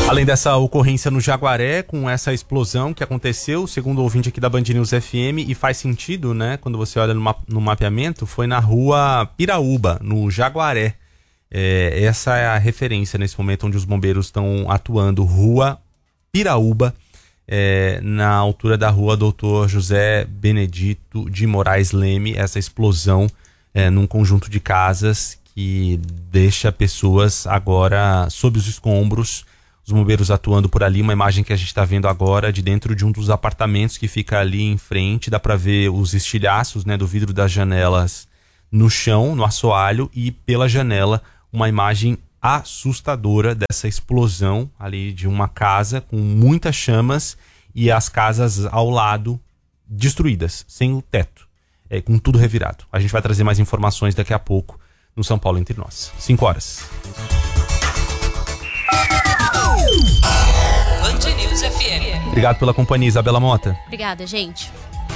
Além dessa ocorrência no Jaguaré, com essa explosão que aconteceu, segundo o ouvinte aqui da Band News FM, e faz sentido, né, quando você olha no mapeamento, foi na rua Piraúba, no Jaguaré. Essa é a referência nesse momento onde os bombeiros estão atuando, rua Piraúba, na altura da rua Dr. José Benedito de Moraes Leme, essa explosão num conjunto de casas que deixa pessoas agora sob os escombros, os bombeiros atuando por ali. Uma imagem que a gente está vendo agora de dentro de um dos apartamentos que fica ali em frente, dá para ver os estilhaços, né, do vidro das janelas no chão, no assoalho, e pela janela uma imagem assustadora dessa explosão ali de uma casa com muitas chamas e as casas ao lado destruídas, sem o teto, com tudo revirado. A gente vai trazer mais informações daqui a pouco no São Paulo Entre Nós. 5 horas. Band News FM. Obrigado pela companhia, Isabela Mota. Obrigada, gente.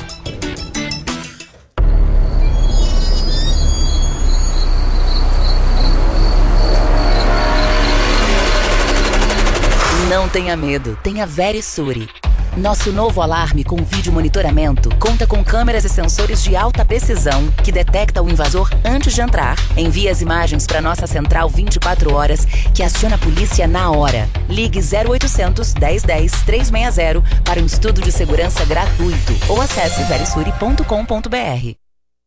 Não tenha medo, tenha Verisure. Nosso novo alarme com vídeo monitoramento conta com câmeras e sensores de alta precisão que detecta o invasor antes de entrar, envia as imagens para nossa central 24 horas, que aciona a polícia na hora. Ligue 0800 1010 360 para um estudo de segurança gratuito ou acesse verisure.com.br.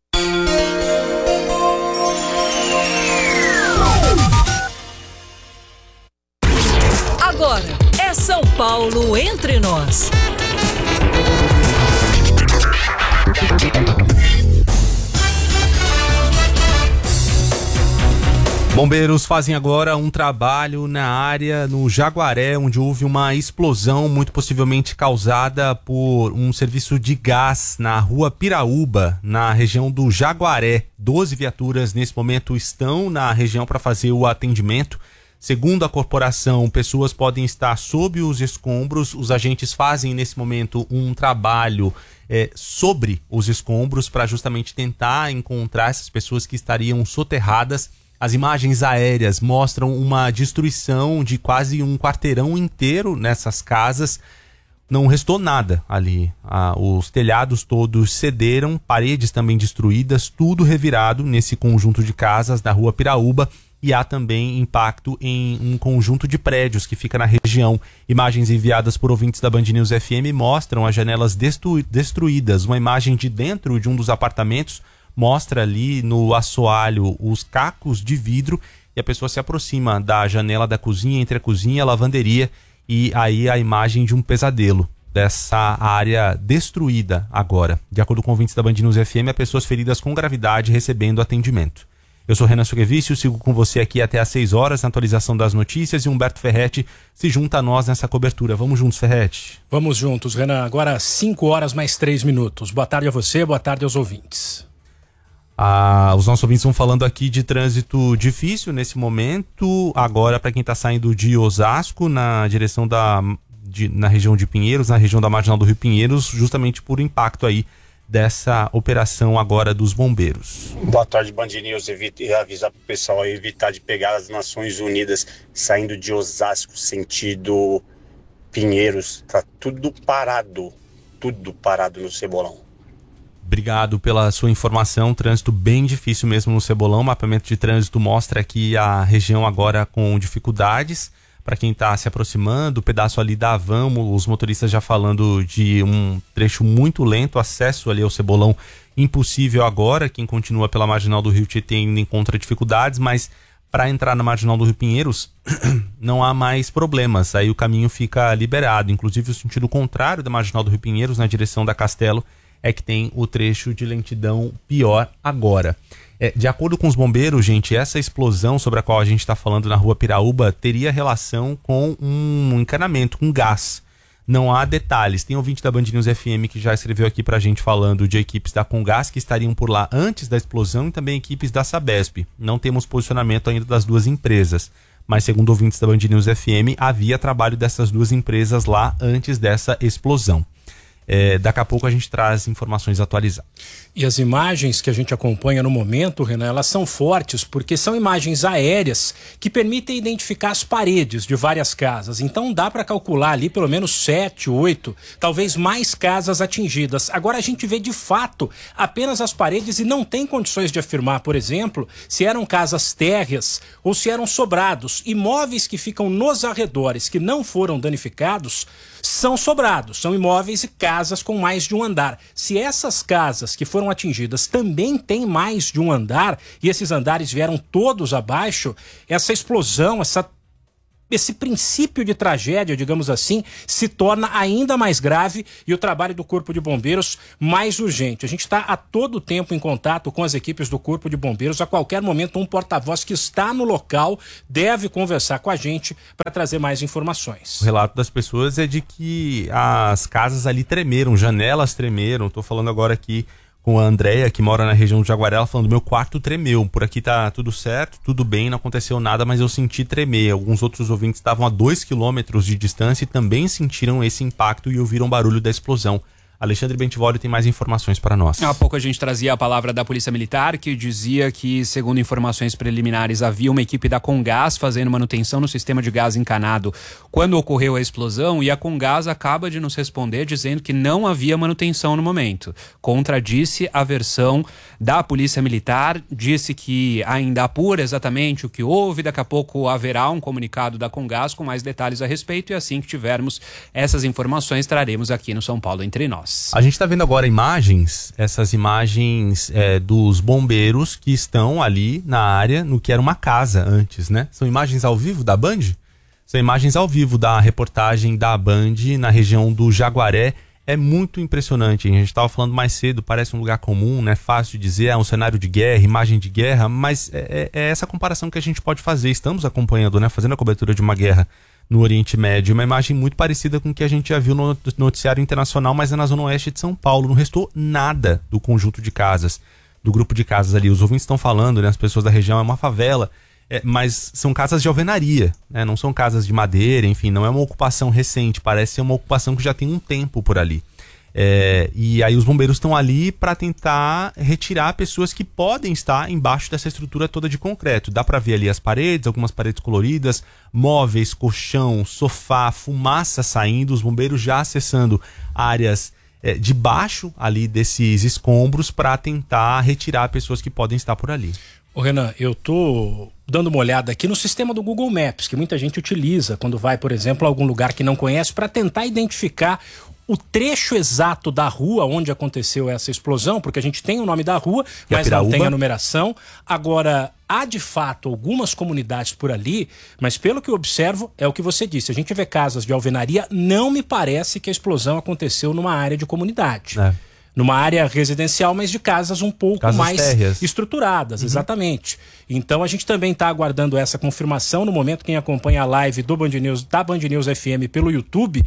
Agora é São Paulo Entre Nós. Bombeiros fazem agora um trabalho na área no Jaguaré, onde houve uma explosão muito possivelmente causada por um serviço de gás na rua Piraúba, na região do Jaguaré. 12 viaturas nesse momento estão na região para fazer o atendimento. Segundo a corporação, pessoas podem estar sob os escombros. Os agentes fazem nesse momento um trabalho sobre os escombros para justamente tentar encontrar essas pessoas que estariam soterradas. As imagens aéreas mostram uma destruição de quase um quarteirão inteiro nessas casas. Não restou nada ali. Os telhados todos cederam, paredes também destruídas, tudo revirado nesse conjunto de casas da rua Piraúba. E há também impacto em um conjunto de prédios que fica na região. Imagens enviadas por ouvintes da Band News FM mostram as janelas destruídas. Uma imagem de dentro de um dos apartamentos mostra ali no assoalho os cacos de vidro e a pessoa se aproxima da janela da cozinha, entre a cozinha e a lavanderia, e aí a imagem de um pesadelo dessa área destruída agora. De acordo com ouvintes da Band News FM, há pessoas feridas com gravidade recebendo atendimento. Eu sou Renan Suqueviciu, sigo com você aqui até às 6 horas na atualização das notícias, e Humberto Ferretti se junta a nós nessa cobertura. Vamos juntos, Ferretti. Vamos juntos, Renan. Agora 5 horas mais 3 minutos. Boa tarde a você, boa tarde aos ouvintes. Os nossos ouvintes vão falando aqui de trânsito difícil nesse momento. Agora, para quem está saindo de Osasco, na direção na região de Pinheiros, na região da Marginal do Rio Pinheiros, justamente por impacto aí dessa operação agora dos bombeiros. Boa tarde, Band News. Avisar pro pessoal aí evitar de pegar as Nações Unidas saindo de Osasco, sentido Pinheiros. Tá tudo parado no Cebolão. Obrigado pela sua informação. Trânsito bem difícil mesmo no Cebolão. O mapeamento de trânsito mostra aqui a região agora com dificuldades. Para quem está se aproximando, o pedaço ali da Havan, os motoristas já falando de um trecho muito lento, acesso ali ao Cebolão impossível agora. Quem continua pela Marginal do Rio Tietê ainda encontra dificuldades, mas para entrar na Marginal do Rio Pinheiros não há mais problemas, aí o caminho fica liberado. Inclusive o sentido contrário da Marginal do Rio Pinheiros, na direção da Castelo, é que tem o trecho de lentidão pior agora. De acordo com os bombeiros, gente, essa explosão sobre a qual a gente está falando na rua Piraúba teria relação com um encanamento, com gás. Não há detalhes. Tem ouvinte da Band News FM que já escreveu aqui pra gente falando de equipes da Comgás que estariam por lá antes da explosão e também equipes da Sabesp. Não temos posicionamento ainda das duas empresas, mas segundo ouvintes da Band News FM, havia trabalho dessas duas empresas lá antes dessa explosão. Daqui a pouco a gente traz informações atualizadas. E as imagens que a gente acompanha no momento, Renan, elas são fortes porque são imagens aéreas que permitem identificar as paredes de várias casas. Então dá para calcular ali pelo menos 7, 8, talvez mais casas atingidas. Agora a gente vê de fato apenas as paredes e não tem condições de afirmar, por exemplo, se eram casas térreas ou se eram sobrados. Imóveis que ficam nos arredores que não foram danificados são sobrados, são imóveis e casas com mais de um andar. Se essas casas que foram atingidas também têm mais de um andar e esses andares vieram todos abaixo, essa explosão, esse princípio de tragédia, digamos assim, se torna ainda mais grave e o trabalho do Corpo de Bombeiros mais urgente. A gente está a todo tempo em contato com as equipes do Corpo de Bombeiros. A qualquer momento, um porta-voz que está no local deve conversar com a gente para trazer mais informações. O relato das pessoas é de que as casas ali tremeram, janelas tremeram. Estou falando agora aqui com a Andréia, que mora na região do Jaguaré, ela falando: meu quarto tremeu, por aqui tá tudo certo, tudo bem, não aconteceu nada, mas eu senti tremer. Alguns outros ouvintes estavam a 2 quilômetros de distância e também sentiram esse impacto e ouviram o barulho da explosão. Alexandre Bentivoli tem mais informações para nós. Há pouco a gente trazia a palavra da Polícia Militar, que dizia que, segundo informações preliminares, havia uma equipe da Comgás fazendo manutenção no sistema de gás encanado quando ocorreu a explosão, e a Comgás acaba de nos responder dizendo que não havia manutenção no momento. Contradisse a versão da Polícia Militar, disse que ainda apura exatamente o que houve, daqui a pouco haverá um comunicado da Comgás com mais detalhes a respeito, e assim que tivermos essas informações, traremos aqui no São Paulo Entre Nós. A gente está vendo agora imagens, essas imagens dos bombeiros que estão ali na área, no que era uma casa antes, né? São imagens ao vivo da Band? São imagens ao vivo da reportagem da Band na região do Jaguaré. É muito impressionante. A gente estava falando mais cedo, parece um lugar comum, né? Fácil de dizer, é um cenário de guerra, imagem de guerra, mas é essa comparação que a gente pode fazer. Estamos acompanhando, né? Fazendo a cobertura de uma guerra no Oriente Médio, uma imagem muito parecida com o que a gente já viu no noticiário internacional, mas é na zona oeste de São Paulo. Não restou nada do conjunto de casas, do grupo de casas ali. Os ouvintes estão falando, né? As pessoas da região, é uma favela, mas são casas de alvenaria, né? Não são casas de madeira, enfim, não é uma ocupação recente, parece ser uma ocupação que já tem um tempo por ali. E aí os bombeiros estão ali para tentar retirar pessoas que podem estar embaixo dessa estrutura toda de concreto. Dá para ver ali as paredes, algumas paredes coloridas, móveis, colchão, sofá, fumaça saindo, os bombeiros já acessando áreas debaixo ali desses escombros para tentar retirar pessoas que podem estar por ali. Ô Renan, eu tô dando uma olhada aqui no sistema do Google Maps, que muita gente utiliza quando vai, por exemplo, a algum lugar que não conhece, para tentar identificar o trecho exato da rua onde aconteceu essa explosão, porque a gente tem o nome da rua, mas não tem a numeração. Agora, há de fato algumas comunidades por ali, mas pelo que eu observo, é o que você disse, a gente vê casas de alvenaria, não me parece que a explosão aconteceu numa área de comunidade. Numa área residencial, mas de casas um pouco mais térreas, estruturadas, exatamente. Então a gente também está aguardando essa confirmação. No momento, quem acompanha a live do Band News, da Band News FM pelo YouTube,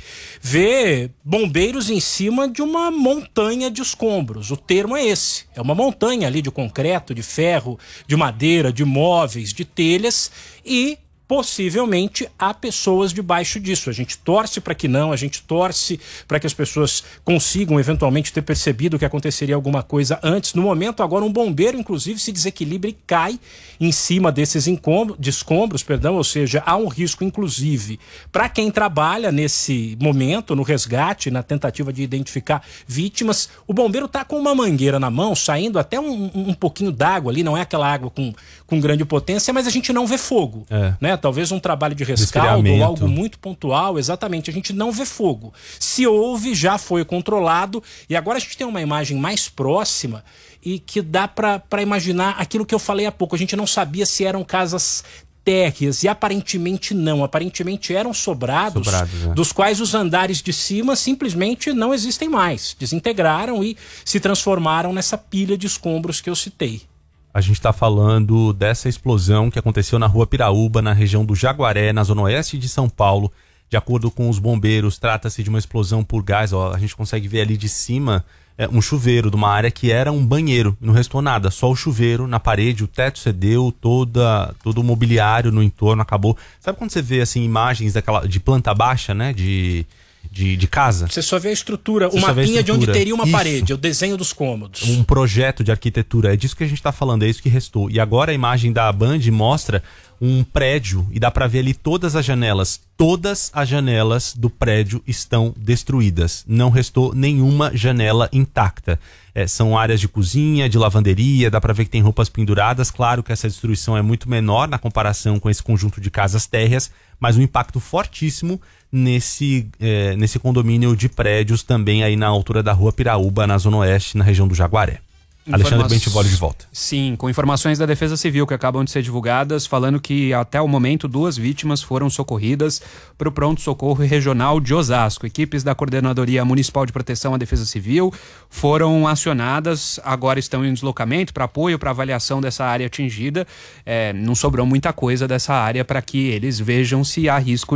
vê bombeiros em cima de uma montanha de escombros. O termo é esse, é uma montanha ali de concreto, de ferro, de madeira, de móveis, de telhas, e possivelmente há pessoas debaixo disso. A gente torce para que não, a gente torce para que as pessoas consigam eventualmente ter percebido que aconteceria alguma coisa antes. No momento, agora, um bombeiro, inclusive, se desequilibra e cai em cima desses escombros, ou seja, há um risco, inclusive, para quem trabalha nesse momento, no resgate, na tentativa de identificar vítimas. O bombeiro está com uma mangueira na mão, saindo até um pouquinho d'água ali, não é aquela água com grande potência, mas a gente não vê fogo, né? Talvez um trabalho de rescaldo ou algo muito pontual, exatamente, a gente não vê fogo. Se houve, já foi controlado, e agora a gente tem uma imagem mais próxima e que dá para imaginar aquilo que eu falei há pouco. A gente não sabia se eram casas térreas, e aparentemente não, aparentemente eram sobrados dos quais os andares de cima simplesmente não existem mais, desintegraram e se transformaram nessa pilha de escombros que eu citei. A gente está falando dessa explosão que aconteceu na Rua Piraúba, na região do Jaguaré, na zona oeste de São Paulo. De acordo com os bombeiros, trata-se de uma explosão por gás. A gente consegue ver ali de cima um chuveiro de uma área que era um banheiro. Não restou nada, só o chuveiro na parede, o teto cedeu, todo o mobiliário no entorno acabou. Sabe quando você vê assim imagens de planta baixa, né? De de casa. Você só vê a estrutura, o mapinha de onde teria uma parede, o desenho dos cômodos. Um projeto de arquitetura, é disso que a gente tá falando, é isso que restou. E agora a imagem da Band mostra um prédio e dá pra ver ali todas as janelas do prédio estão destruídas. Não restou nenhuma janela intacta. São áreas de cozinha, de lavanderia, dá pra ver que tem roupas penduradas. Claro que essa destruição é muito menor na comparação com esse conjunto de casas térreas, mas um impacto fortíssimo nesse condomínio de prédios também aí na altura da Rua Piraúba, na Zona Oeste, na região do Jaguaré. Alexandre Bentivoli de volta. Sim, com informações da Defesa Civil que acabam de ser divulgadas, falando que até o momento 2 vítimas foram socorridas para o pronto-socorro regional de Osasco. Equipes da Coordenadoria Municipal de Proteção à Defesa Civil foram acionadas, agora estão em deslocamento para apoio, para avaliação dessa área atingida. Não sobrou muita coisa dessa área para que eles vejam se há risco